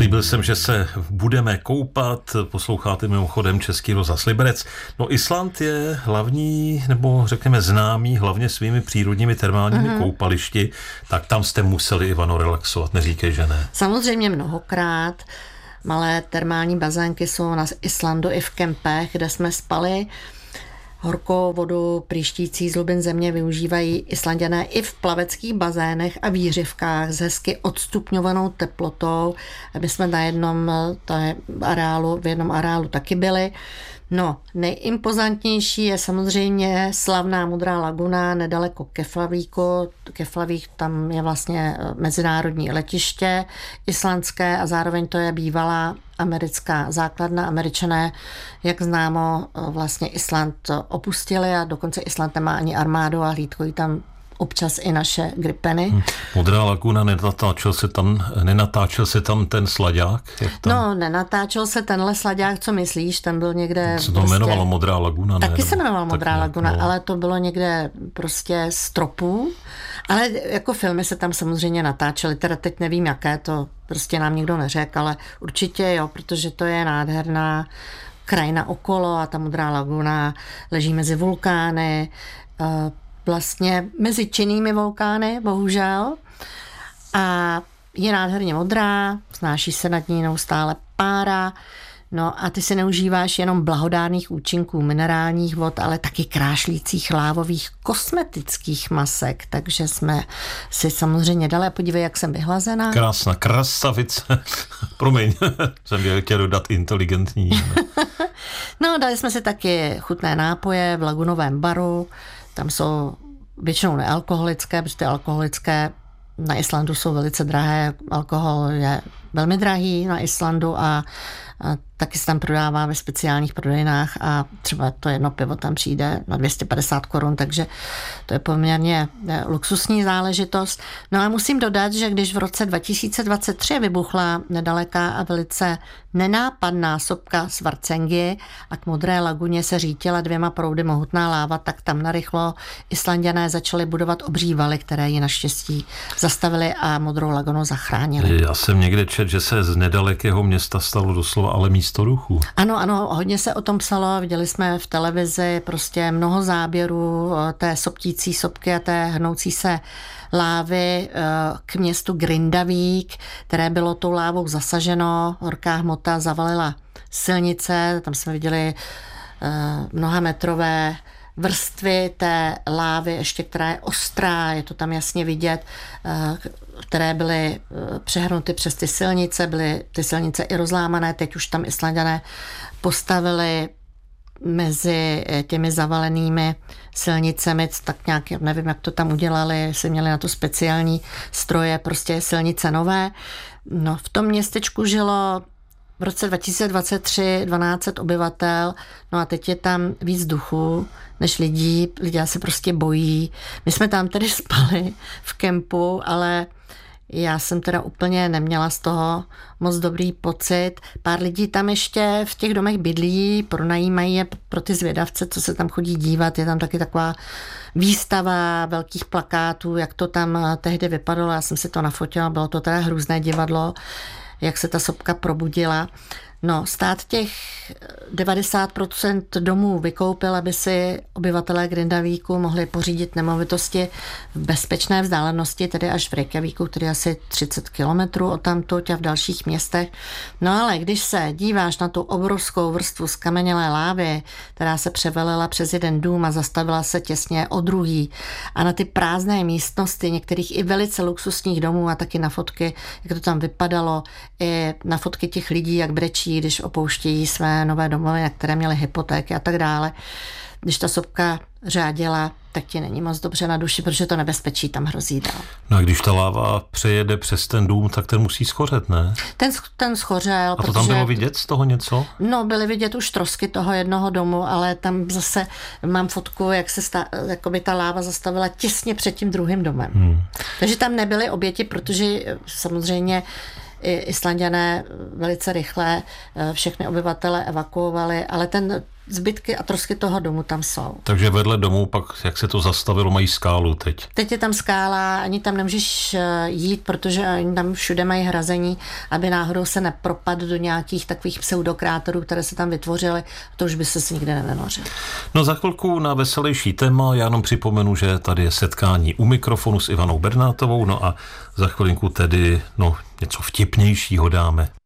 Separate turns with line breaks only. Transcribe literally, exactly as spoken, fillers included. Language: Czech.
Slíbil jsem, že se budeme koupat, posloucháte mimochodem Český rozhlas Liberec. No Island je hlavní, nebo řekněme známý hlavně svými přírodními termálními mm-hmm. koupališti, tak tam jste museli, Ivano, relaxovat, neříkej, že ne.
Samozřejmě mnohokrát. Malé termální bazénky jsou na Islandu i v kempech, kde jsme spali. Horkou vodu prýštící z hlubin země využívají Islanďané i v plaveckých bazénech a výřivkách s hezky odstupňovanou teplotou. My jsme na jednom areálu, v jednom areálu taky byli. No, nejimpozantnější je samozřejmě slavná Modrá laguna nedaleko Keflavíku. Keflavík, tam je vlastně mezinárodní letiště islandské a zároveň to je bývalá americká základna. Američané, jak známo, vlastně Island opustili a dokonce Island nemá ani armádu a hlídkují tam občas i naše gripeny.
Modrá laguna, nenatáčel se tam, nenatáčel se tam ten slaďák?
Tam? No, nenatáčel se tenhle slaďák, co myslíš, ten byl někde...
Co to prostě jmenovalo Modrá laguna?
Taky
ne,
se jmenoval Modrá laguna,
no.
Ale to bylo někde prostě z tropů. Ale jako filmy se tam samozřejmě natáčely, teda teď nevím jaké, to prostě nám nikdo neřekl, ale určitě jo, protože to je nádherná krajina okolo a ta Modrá laguna leží mezi vulkány, vlastně mezi činnými vulkány, bohužel. A je nádherně modrá, snáší se nad ní neustále pára. No a ty si neužíváš jenom blahodárných účinků minerálních vod, ale taky krášlících lávových kosmetických masek. Takže jsme si samozřejmě dali a podívej, jak jsem vyhlazená.
Krásná krasavice. Promiň, jsem chtěl dodat inteligentní.
No, dali jsme si taky chutné nápoje v lagunovém baru. Tam jsou většinou nealkoholické, protože ty alkoholické na Islandu jsou velice drahé. Alkohol je velmi drahý na Islandu a, a taky se tam prodává ve speciálních prodejnách a třeba to jedno pivo tam přijde na dvě stě padesát korun, takže to je poměrně luxusní záležitost. No a musím dodat, že když v roce dva tisíce dvacet tři vybuchla nedaleká a velice nenápadná sopka Svartsengi a k Modré laguně se řítila dvěma proudy mohutná láva, tak tam narychlo Islanďané začali budovat obří valy, které ji naštěstí zastavili a Modrou lagunu zachránili.
Já jsem někde četl, že se z nedalekého města stalo doslova ale místo ruchu.
Ano, ano, hodně se o tom psalo, viděli jsme v televizi prostě mnoho záběrů té soptící sopky a té hnoucí se lávy k městu Grindavík, které bylo tou lávou zasaženo, horká hmota zavalila silnice, tam jsme viděli mnohametrové vrstvy té lávy, ještě která je ostrá, je to tam jasně vidět, které byly přehrnuty přes ty silnice, byly ty silnice i rozlámané, teď už tam Islanďané postavili mezi těmi zavalenými silnicemi, tak nějak, nevím, jak to tam udělali, jestli měli na to speciální stroje, prostě silnice nové. No, v tom městečku žilo v roce dva tisíce dvacet tři dvanáct set obyvatel, no a teď je tam víc duchů než lidí, lidé se prostě bojí. My jsme tam tedy spali v kempu, ale já jsem teda úplně neměla z toho moc dobrý pocit. Pár lidí tam ještě v těch domech bydlí, pronajímají je pro ty zvědavce, co se tam chodí dívat. Je tam taky taková výstava velkých plakátů, jak to tam tehdy vypadalo. Já jsem si to nafotila, bylo to teda hrůzné divadlo, jak se ta sopka probudila. No, stát těch devadesát procent domů vykoupil, aby si obyvatelé Grindavíku mohli pořídit nemovitosti v bezpečné vzdálenosti, tedy až v Reykjavíku, který je asi třicet kilometrů odtamtud a v dalších městech. No ale když se díváš na tu obrovskou vrstvu skamenělé lávy, která se převelila přes jeden dům a zastavila se těsně o druhý, a na ty prázdné místnosti některých i velice luxusních domů a taky na fotky, jak to tam vypadalo, i na fotky těch lidí, jak brečí, když opouštějí své nové domovy, na které měly hypotéky a tak dále. Když ta sopka řádila, tak ti není moc dobře na duši, protože to nebezpečí tam hrozí dál.
No a když ta láva přejede přes ten dům, tak ten musí schořet, ne?
Ten, ten schořel.
A to protože tam bylo vidět z toho něco?
No, byly vidět už trosky toho jednoho domu, ale tam zase mám fotku, jak se stá, jakoby ta láva zastavila těsně před tím druhým domem. Hmm. Takže tam nebyly oběti, protože samozřejmě Islanďané velice rychle všechny obyvatele evakuovali, ale ten zbytky a trosky toho domu tam jsou.
Takže vedle domu pak, jak se to zastavilo, mají skálu teď.
Teď je tam skála, ani tam nemůžeš jít, protože oni tam všude mají hrazení, aby náhodou se nepropadl do nějakých takových pseudokráterů, které se tam vytvořily, to už by se si nikdy nevenořil.
No za chvilku na veselější téma, já jenom připomenu, že tady je setkání u mikrofonu s Ivanou Bernátovou, no a za chvilinku tedy no, něco vtipnějšího dáme.